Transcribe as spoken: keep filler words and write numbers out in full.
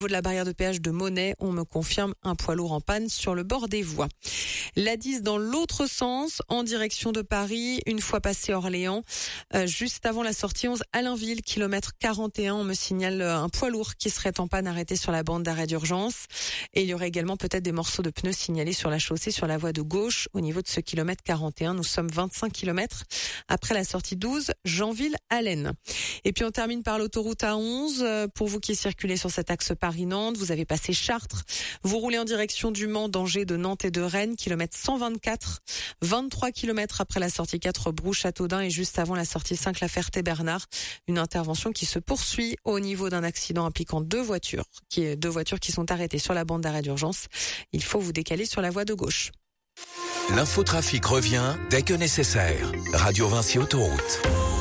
Au niveau de la barrière de péage de Monnet, on me confirme un poids lourd en panne sur le bord des voies. La dix dans l'autre sens, en direction de Paris, une fois passé Orléans, euh, juste avant la sortie onze Allainville, kilomètre quarante et un, on me signale un poids lourd qui serait en panne arrêté sur la bande d'arrêt d'urgence. Et il y aurait également peut-être des morceaux de pneus signalés sur la chaussée sur la voie de gauche. Au niveau de ce kilomètre quarante et un, nous sommes vingt-cinq kilomètres après la sortie douze, Janville-Allen. Et puis on termine par l'autoroute A onze. Pour vous qui circulez sur cet axe Paris-Nantes, vous avez passé Chartres. Vous roulez en direction du Mans, d'Angers, de Nantes et de Rennes, kilomètre cent vingt-quatre. vingt-trois kilomètres après la sortie quatre, Brou-Châteaudun, et juste avant la sortie cinq, La Ferté-Bernard. Une intervention qui se poursuit au niveau d'un accident impliquant deux voitures, qui est deux voitures qui sont arrêtées sur la bande d'arrêt d'urgence. Il faut vous décaler sur la voie de gauche. L'infotrafic revient dès que nécessaire. Radio Vinci Autoroute.